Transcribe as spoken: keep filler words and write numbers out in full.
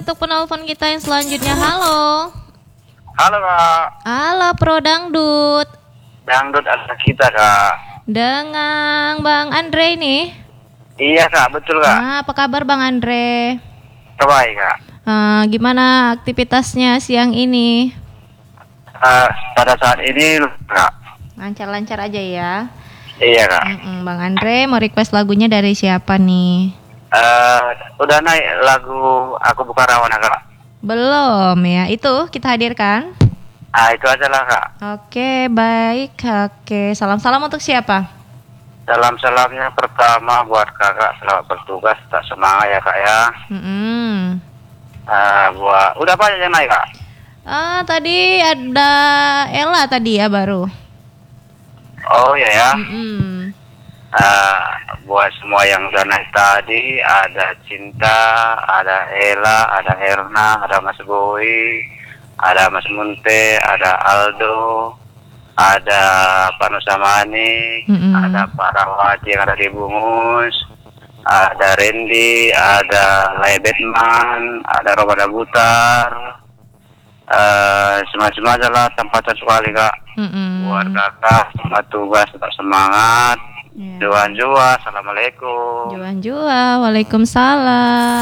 Untuk penelpon kita yang selanjutnya, halo. Halo kak. Halo Pro Dangdut. Dangdut ada kita kak. Dengan Bang Andre nih. Iya kak, betul kak. Ah, apa kabar Bang Andre? Terbaik kak. Ah, gimana aktivitasnya siang ini? Uh, pada saat ini kak. Lancar-lancar aja ya. Iya kak. Mm-mm, Bang Andre mau request lagunya dari siapa nih? Uh, udah naik lagu Aku Bukan Rawan kak. Belum ya, itu kita hadirkan. Ah itu aja lah kak. Oke, baik. Oke, salam-salam untuk siapa? Salam-salamnya pertama buat kakak, selamat bertugas, tak semangat ya kak ya. Mm-mm. Uh, buat udah banyak yang naik kak. Ah, tadi ada Ella tadi ya baru. Oh iya ya. Mm-mm. Uh, buat semua yang udah naik tadi, ada Cinta, ada Ella, ada Herna, ada Mas Boy, ada Mas Munte, ada Aldo, ada Pak Nusamani, Mm-mm. ada Pak Rawati yang ada di Bungus, ada Randy, ada Lai Batman, ada Robert Abutar, uh, semua-semua adalah tempatan sekali kak. Mm-mm. Buat kakak, semangat tugas, tetap semangat. Ya. Juan Jua, assalamualaikum. Juan Jua, waalaikumsalam.